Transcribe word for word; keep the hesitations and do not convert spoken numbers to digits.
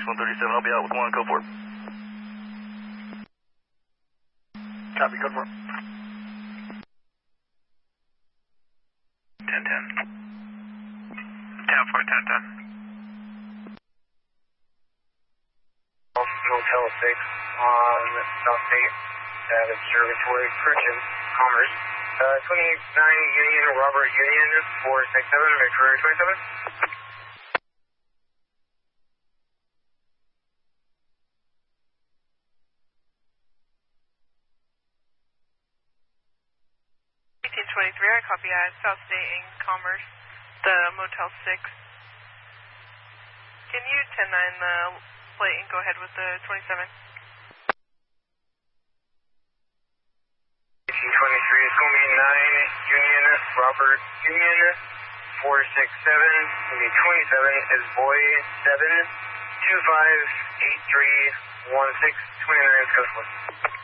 one thirty-seven, I'll be out with one, code four. Copy, code four. ten ten. ten four, ten ten. Motel six on South State at Observatory, Christian, Commerce. Uh, twenty-nine Union, Robert Union, four six seven, Victoria twenty-seven. eighteen twenty-three, I copy at South State in Commerce, the Motel six. Can you ten nine the plate and go ahead with the twenty-seven? eighteen twenty-three, it's going to be nine Union, Robert Union, four six seven, going to be twenty-seven is boy seven, two five eight three one six, twenty-nine is code four.